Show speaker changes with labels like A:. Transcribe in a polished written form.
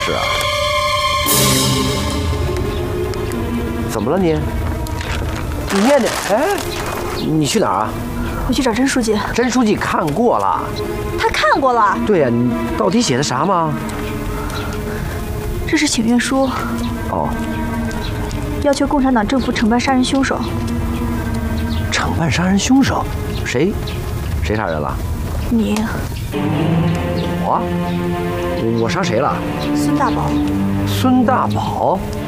A: 是啊。怎么了你？你念念，哎，你去哪儿啊？
B: 我去找甄书记。
A: 甄书记看过了。
B: 他看过了。
A: 对呀，你到底写的啥吗？
B: 这是请愿书。
A: 哦。
B: 要求共产党政府惩办杀人凶手。
A: 惩办杀人凶手？谁杀人了？
B: 你。
A: 我杀谁了？
B: 孙大宝。
A: 孙大宝？